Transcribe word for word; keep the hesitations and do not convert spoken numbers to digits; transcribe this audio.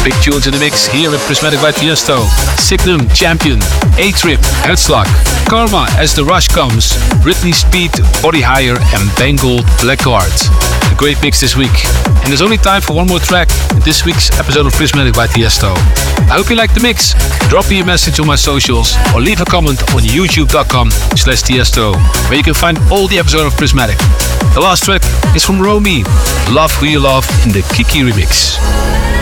Big tunes in the mix here with Prismatic by Tiesto, Signum, Champion, A-Trip, Herzlag, Karma as the rush comes, Britney Speed, Body Higher and Bengal Blackguard. A great mix this week. And there's only time for one more track in this week's episode of Prismatic by Tiesto. I hope you like the mix. Drop me a message on my socials or leave a comment on youtube.com slash Tiesto, where you can find all the episodes of Prismatic. The last track is from Romy, Love Who You Love in the Kiki remix.